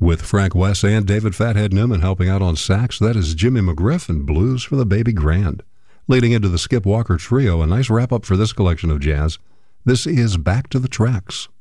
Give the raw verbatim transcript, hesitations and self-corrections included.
With Frank West and David Fathead Newman helping out on sax, that is Jimmy McGriff and Blues for the Baby Grand. Leading into the Skip Walker Trio, a nice wrap-up for this collection of jazz. This is Back to the Tracks.